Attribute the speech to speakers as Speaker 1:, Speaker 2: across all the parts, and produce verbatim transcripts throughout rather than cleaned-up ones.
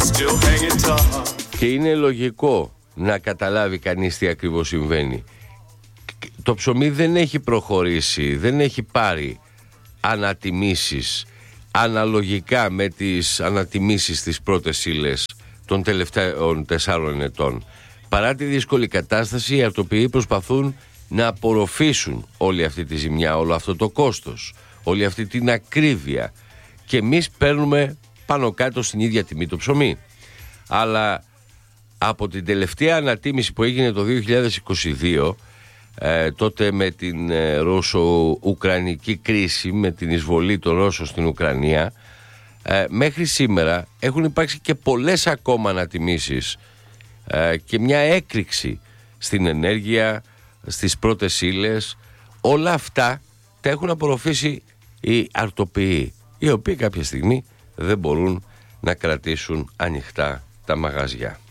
Speaker 1: Και είναι λογικό να καταλάβει κανείς τι ακριβώς συμβαίνει. Το ψωμί δεν έχει προχωρήσει, δεν έχει πάρει ανατιμήσεις αναλογικά με τις ανατιμήσεις στις πρώτες ύλες των τελευταίων τεσσάρων ετών. Παρά τη δύσκολη κατάσταση, οι αρτοποιοί προσπαθούν να απορροφήσουν όλη αυτή τη ζημιά, όλο αυτό το κόστος, όλη αυτή την ακρίβεια, και εμείς παίρνουμε πάνω κάτω στην ίδια τιμή το ψωμί. Αλλά από την τελευταία ανατίμηση που έγινε το δύο χιλιάδες είκοσι δύο, ε, τότε με την ε, Ρώσο-Ουκρανική κρίση, με την εισβολή των Ρώσων στην Ουκρανία, ε, μέχρι σήμερα έχουν υπάρξει και πολλές ακόμα ανατιμήσεις ε, και μια έκρηξη στην ενέργεια, στις πρώτες ύλες. Όλα αυτά τα έχουν απορροφήσει οι αρτοποιοί, οι οποίοι κάποια στιγμή δεν μπορούν να κρατήσουν ανοιχτά τα μαγαζιά.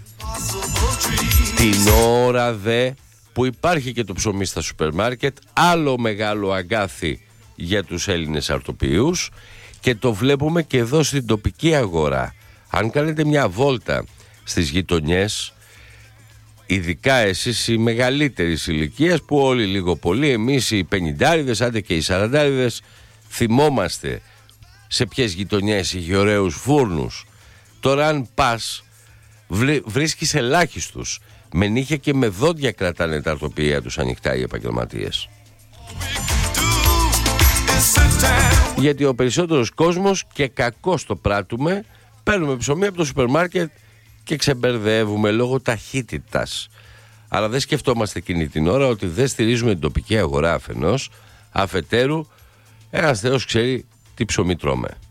Speaker 1: Την ώρα δε που υπάρχει και το ψωμί στα σούπερ μάρκετ, άλλο μεγάλο αγκάθι για τους Έλληνες αρτοποιούς, και το βλέπουμε και εδώ στην τοπική αγορά. Αν κάνετε μια βόλτα στις γειτονιές, ειδικά εσείς οι μεγαλύτερης ηλικίας, που όλοι λίγο πολύ, εμείς οι πενηντάριδες, άντε και οι σαραντάριδες, θυμόμαστε σε ποιες γειτονιές είχε ωραίους φούρνους. Τώρα αν πας, βρίσκεις ελάχιστους. Με νύχια και με δόντια κρατάνε τα αρτοποιεία τους ανοιχτά οι επαγγελματίες. Γιατί ο περισσότερος κόσμος, και κακώς το πράττουμε, παίρνουμε ψωμί από το σούπερ μάρκετ και ξεμπερδεύουμε λόγω ταχύτητας. Αλλά δεν σκεφτόμαστε εκείνη την ώρα ότι δεν στηρίζουμε την τοπική αγορά αφενός, αφετέρου ένας Θεός ξέρει τι ψωμί τρώμε.